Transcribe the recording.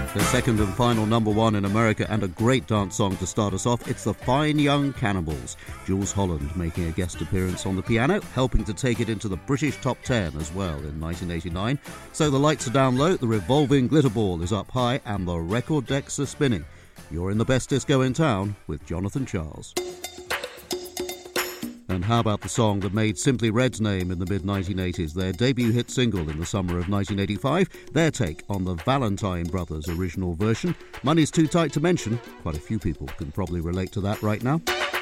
The second and final number one in America, and a great dance song to start us off. It's the Fine Young Cannibals. Jools Holland making a guest appearance on the piano, helping to take it into the British top 10 as well in 1989. So the lights are down low, the revolving glitter ball is up high, and the record decks are spinning. You're in the best disco in town with Jonathan Charles. And how about the song that made Simply Red's name in the mid-1980s, their debut hit single in the summer of 1985, their take on the Valentine Brothers original version. Money's Too Tight to Mention. Quite a few people can probably relate to that right now.